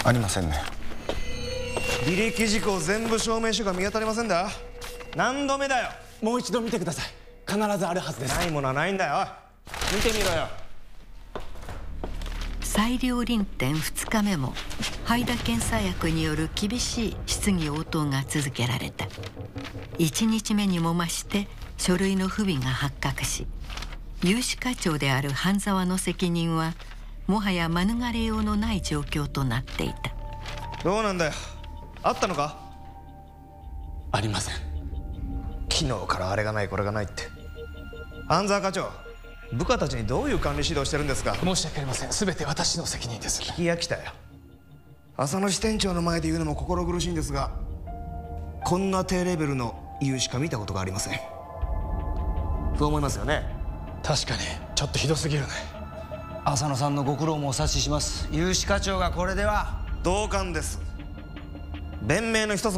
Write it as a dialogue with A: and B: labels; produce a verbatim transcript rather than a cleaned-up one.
A: ありませんね。
B: 履歴事項全部証明書が見当たりませんだ。何度目だよ。
C: もう一度見てください。必ずあるはずです。
B: ないものはないんだよ。見てみろよ。
D: 裁量臨展ふつかめも灰田検査役による厳しい質疑応答が続けられた。いちにちめにも増して書類の不備が発覚し、有志課長である半沢の責任はもはや免れようのない状況となっていた。
B: どうなんだよ。あったのか。
C: ありません。
B: 昨日からあれがないこれがないって。半沢課長、部下たちにどういう管理指導してるんですか。
C: 申し訳ありません。全て私の責任です。
B: 聞き飽きたよ。浅野支店長の前で言うのも心苦しいんですが、こんな低レベルの融資か見たことがありません。そう思いますよね。
C: 確かにちょっとひどすぎるね。
E: 浅野さんのご苦労もお察しします。融資課長がこれでは。
B: 同感です。弁明の一つ